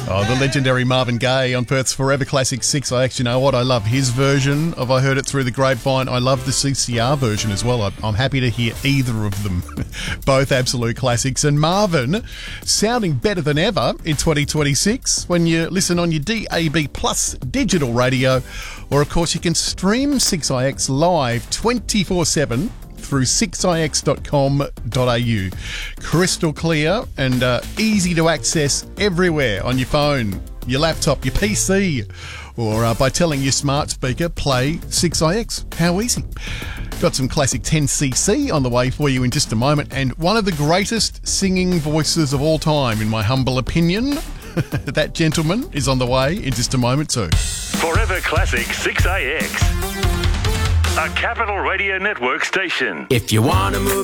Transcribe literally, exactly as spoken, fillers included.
Oh, the legendary Marvin Gaye on Perth's Forever Classic six I X. You know what? I love his version of I Heard It Through the Grapevine. I love the C C R version as well. I'm happy to hear either of them. Both absolute classics. And Marvin sounding better than ever in twenty twenty-six when you listen on your D A B Plus digital radio. Or, of course, you can stream six I X live twenty-four seven through six I X dot com dot a u. Crystal clear and uh, easy to access everywhere on your phone, your laptop, your P C, or uh, by telling your smart speaker, play six I X. How easy. Got some classic ten C C on the way for you in just a moment, and one of the greatest singing voices of all time, in my humble opinion. That gentleman is on the way in just a moment too. Forever Classic six I X. A Capital Radio Network station. If you want to move